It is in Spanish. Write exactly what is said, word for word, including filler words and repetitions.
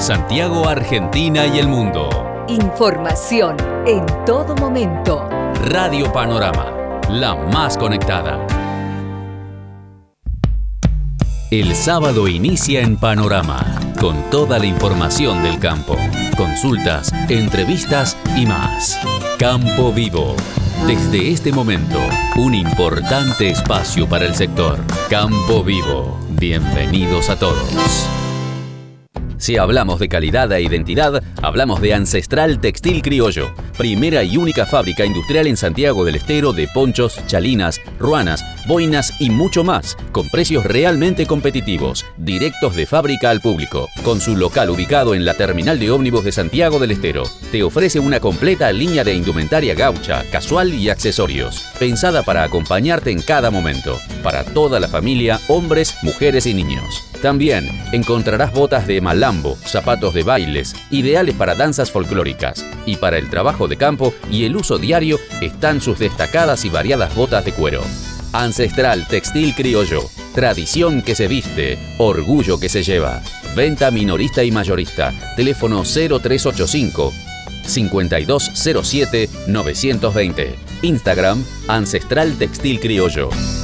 Santiago, Argentina y el mundo. Información en todo momento. Radio Panorama, la más conectada. El sábado inicia en Panorama, con toda la información del campo, consultas, entrevistas y más. Campo Vivo. Desde este momento, un importante espacio para el sector. Campo Vivo. Bienvenidos a todos. Si hablamos de calidad e identidad, hablamos de Ancestral Textil Criollo, primera y única fábrica industrial en Santiago del Estero de ponchos, chalinas, ruanas, boinas y mucho más, con precios realmente competitivos, directos de fábrica al público. Con su local ubicado en la terminal de ómnibus de Santiago del Estero, te ofrece una completa línea de indumentaria gaucha, casual y accesorios, pensada para acompañarte en cada momento, para toda la familia, hombres, mujeres y niños. También encontrarás botas de malambo, zapatos de bailes, ideales para danzas folclóricas. Y para el trabajo de campo y el uso diario están sus destacadas y variadas botas de cuero. Ancestral Textil Criollo. Tradición que se viste, orgullo que se lleva. Venta minorista y mayorista. Teléfono cero tres ocho cinco, cinco dos cero siete, nueve dos cero. Instagram Ancestral Textil Criollo.